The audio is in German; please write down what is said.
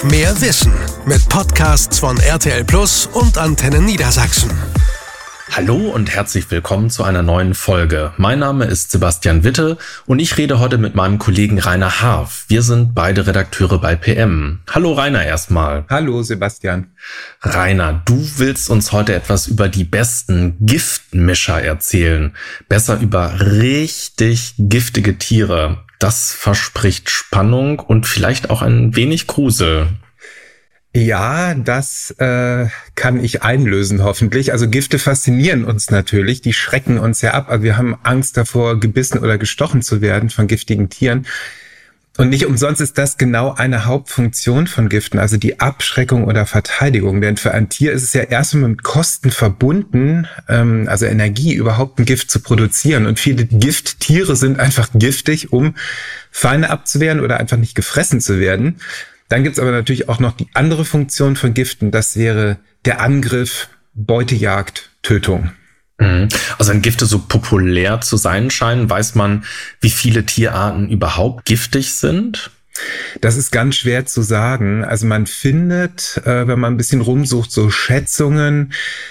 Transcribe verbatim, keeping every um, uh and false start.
mehr Wissen mit Podcasts von R T L Plus und Antenne Niedersachsen. Hallo und herzlich willkommen zu einer neuen Folge. Mein Name ist Sebastian Witte und ich rede heute mit meinem Kollegen Rainer Harf. Wir sind beide Redakteure bei P M. Hallo Rainer erstmal. Hallo Sebastian. Rainer, du willst uns heute etwas über die besten Giftmischer erzählen. Besser über richtig giftige Tiere. Das verspricht Spannung und vielleicht auch ein wenig Grusel. Ja, das äh, kann ich einlösen hoffentlich. Also Gifte faszinieren uns natürlich, die schrecken uns ja ab. Aber wir haben Angst davor, gebissen oder gestochen zu werden von giftigen Tieren. Und nicht umsonst ist das genau eine Hauptfunktion von Giften, also die Abschreckung oder Verteidigung. Denn für ein Tier ist es ja erstmal mit Kosten verbunden, ähm, also Energie, überhaupt ein Gift zu produzieren. Und viele Gifttiere sind einfach giftig, um Feinde abzuwehren oder einfach nicht gefressen zu werden. Dann gibt's aber natürlich auch noch die andere Funktion von Giften. Das wäre der Angriff, Beutejagd, Tötung. Also wenn Gifte so populär zu sein scheinen, weiß man, wie viele Tierarten überhaupt giftig sind? Das ist ganz schwer zu sagen. Also man findet, äh, wenn man ein bisschen rumsucht, so Schätzungen,